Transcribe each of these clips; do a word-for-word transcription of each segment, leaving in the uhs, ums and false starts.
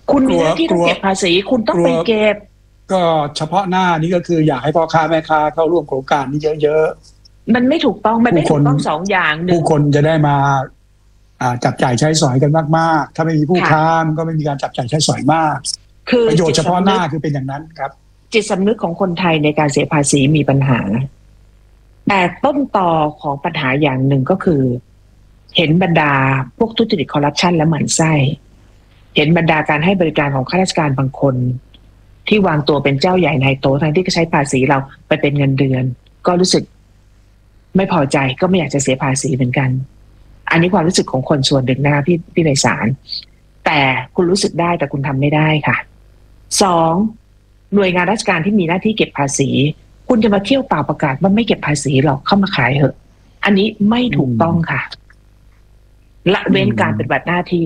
คุณมีหน้าที่ต้องเก็บภาษีคุณต้องไปเก็บก็เฉพาะหน้านี้ก็คืออยากให้พ่อค้าแม่ค้าเข้าร่วมโครงการนี้เยอะๆมันไม่ถูกต้องมันไม่ถูกต้องสองอย่างหนึ่งผู้คนจะได้มาจับจ่ายใช้สอยกันมากๆถ้าไม่มีผู้ค้ามันก็ไม่มีการจับจ่ายใช้สอยมากคือประโยชน์เฉพาะหน้าคือเป็นอย่างนั้นครับจิตสำนึกของคนไทยในการเสียภาษีมีปัญหาแต่ต้นตอของปัญหาอย่างหนึ่งก็คือเห็นบรรดาพวกทุจริตคอร์รัปชันและหมั่นไส้เห็นบรรดาการให้บริการของข้าราชการบางคนที่วางตัวเป็นเจ้าใหญ่นายโตทั้งที่ก็ใช้ภาษีเราไปเป็นเงินเดือนก็รู้สึกไม่พอใจก็ไม่อยากจะเสียภาษีเหมือนกันอันนี้ความรู้สึกของคนส่วนหนึ่งนะคะพี่พี่ไพศาลแต่คุณรู้สึกได้แต่คุณทำไม่ได้ค่ะสองหน่วยงานราชการที่มีหน้าที่เก็บภาษีคุณจะมาเที่ยวเปล่าประกาศว่าไม่เก็บภาษีหรอกเข้ามาขายเหอะอันนี้ไม่ถูกต้องค่ะละเว้นการปฏิบัติหน้าที่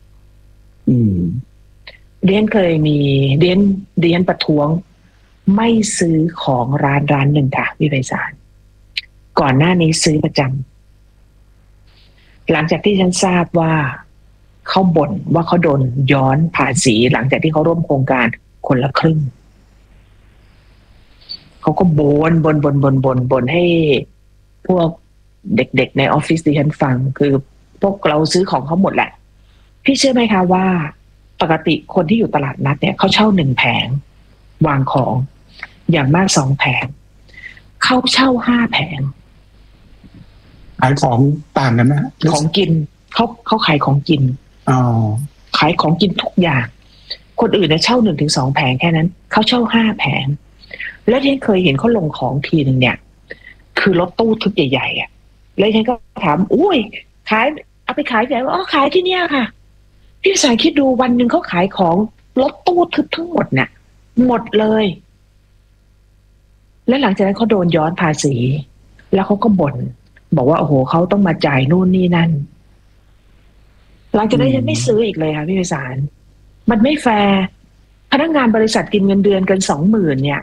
เรียนเคยมีเรียนเรียนประท้วงไม่ซื้อของร้านร้านหนึ่งค่ะพี่ไพศาลก่อนหน้านี้ซื้อประจำหลังจากที่ฉันทราบว่าเขาบ่นว่าเขาโดนย้อนภาษีหลังจากที่เขาร่วมโครงการคนละครึ่งเขาก็บ่นบ่นบ่นบ่นบ่นบ่นให้พวกเด็กๆในออฟฟิศดิฉันฟังคือพวกเราซื้อของเขาหมดแหละพี่เชื่อไหมคะว่าปกติคนที่อยู่ตลาดนัดเนี่ยเขาเช่าหนึ่งแผงวางของอย่างมากสองแผงเขาเช่าห้าแผงขายของต่างกันนะของกินเขาเขาขายของกินอ๋อขายของกินทุกอย่างคนอื่นเนี่ยเช่าหนึ่งถึงสองแผงแค่นั้นเขาเช่าห้าแผงแล้วที่เคยเห็นเขาลงของทีหนึ่งเนี่ยคือรถตู้ทึบใหญ่ๆอ่ะแล้วฉันก็ถามอุ้ยขายเอาไปขายที่ไหนอ๋อขายที่เนี่ยค่ะพี่สายคิดดูวันหนึ่งเขาขายของรถตู้ทึบทั้งหมดเนี่ยหมดเลยและหลังจากนั้นเขาโดนย้อนภาษีแล้วเขาก็บ่นบอกว่าโอ้โหเขาต้องมาจ่ายนู่นนี่นั่นหลังจากนั้นฉันไม่ซื้ออีกเลยค่ะพี่ไพศาลมันไม่แฟร์พนักงานบริษัทกินเงินเดือนกันสองหมื่นเนี่ย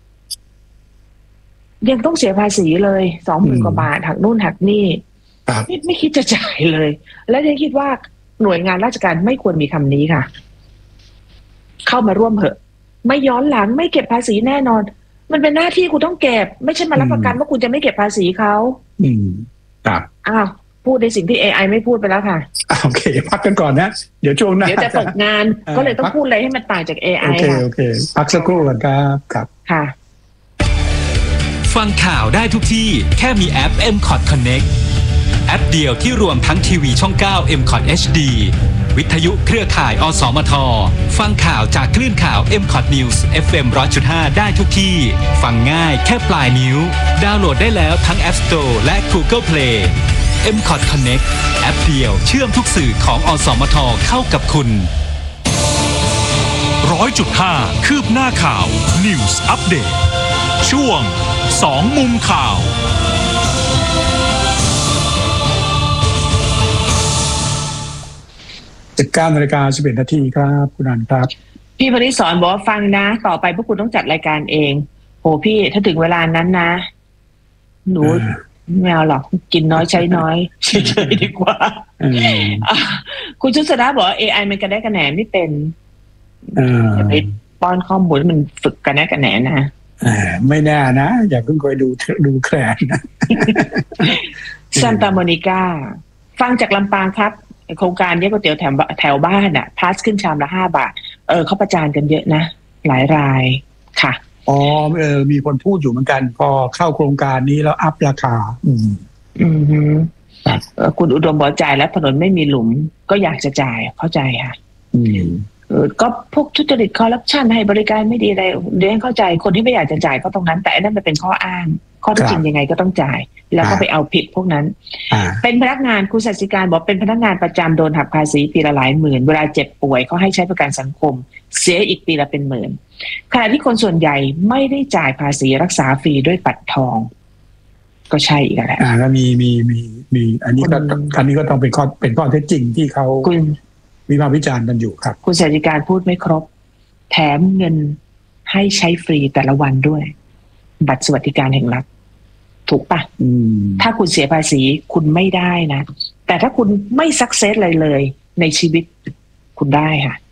ยังต้องเสียภาษีเลยสองหมื่นกว่าบาทหักนู่นหักนี่ไม่ไม่คิดจะจ่ายเลยและฉันคิดว่าหน่วยงานราชการไม่ควรมีคำนี้ค่ะเข้ามาร่วมเหอะไม่ย้อนหลังไม่เก็บภาษีแน่นอนมันเป็นหน้าที่คุณต้องเก็บไม่ใช่มารับประกันว่าคุณจะไม่เก็บภาษีเขาอืมครับอ้าวพูดในสิ่งที่ เอ ไอ ไม่พูดไปแล้วค่ะโอเคพักกันก่อนนะเดี๋ยวช่วงหน้าเดี๋ยวจะตกงานก็เลยต้องพูดอะไรให้มันต่างจาก เอ ไอโอเคโอเคพักสักครู่ก่อนครับครับค่ะฟังข่าวได้ทุกที่แค่มีแอป เอ็ม คอท Connect แอปเดียวที่รวมทั้งทีวีช่องเก้า เอ็ม คอท เอช ดี วิทยุเครือข่าย อสมท ฟังข่าวจากคลื่นข่าว เอ็ม คอท News เอฟ เอ็ม หนึ่งร้อยจุดห้า ได้ทุกที่ฟังง่ายแค่ปลายนิ้วดาวน์โหลดได้แล้วทั้ง App Store และ Google Play เอ็ม คอท Connect แอปเดียวเชื่อมทุกสื่อของอสมทเข้ากับคุณ หนึ่งร้อยจุดห้า คืบหน้าข่าว News Update ช่วงสองมุมข่าวสิบเก้านาฬิกาสิบเอ็ดนาทีครับคุณอันครับพี่พนิษฐ์สอนบอกว่าฟังนะต่อไปพวกคุณต้องจัดรายการเองโหพี่ถ้าถึงเวลานั้นนะหนูไม่เอาหรอกกินน้อยใช้น้อยเฉยๆดีกว่าคุณชุสดาบอกว่า เอ ไอ มันกระแนกกระแหนไม่เป็นอย่าไปป้อนข้อมูลมันฝึกกระแนกกระแหนนะไม่แน่นะอย่าเพิ่งคอยดูดูแคลนนะซานตาโมนิกาฟังจากลำปางครับโครงการเนี้ยก๋วยเตี๋ยวแถวแถวบ้านอ่ะพาสขึ้นชามละห้าบาทเออเขาประจานกันเยอะนะหลายรายค่ะอ๋อเออมีคนพูดอยู่เหมือนกันพอเข้าโครงการนี้แล้วอัพราคาอืมอืมฮึคุณอุดมบอกจ่ายแล้วถนนไม่มีหลุมก็อยากจะจ่ายเข้าใจค่ะอืมเออก็พวกทุจริตคอร์รัปชันให้บริการไม่ดีอะไรเดี๋ยวเข้าใจคนที่ไม่อยากจะจ่ายก็ตรงนั้นแต่นั่นมันเป็นข้ออ้างข้อที่จริงยังไงก็ต้องจ่ายแล้วก็ไปเอาผิดพวกนั้นเป็นพนักงานคุณสัสิการบอกเป็นพนักงานประจำโดนหักภาษีปีละหลายหมื่นเวลาเจ็บป่วยเขาให้ใช้ประกันสังคมเสียอีกปีละเป็นหมื่นขณะที่คนส่วนใหญ่ไม่ได้จ่ายภาษีรักษาฟรีด้วยบัตรทองก็ใช่อีกแล้วอ่าแล้วมีมีมีมีอันนี้ก็อันนี้ก็ต้องเป็นข้อเป็นข้อเท็จจริงที่เขามีมาวิจารณ์กันอยู่ครับคุณสัสิการพูดไม่ครบแถมเงินให้ใช้ฟรีแต่ละวันด้วยบัตรสวัสดิการแห่งรัฐถูกปะถ้าคุณเสียภาษีคุณไม่ได้นะแต่ถ้าคุณไม่ซักเซสอะไรเลยในชีวิตคุณได้ค่ะ